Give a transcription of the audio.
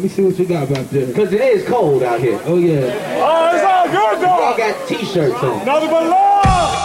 me see what you got back there. Because it is cold out here. Oh, yeah. Oh, it's all good, though. Y'all got t-shirts on. Nothing but love.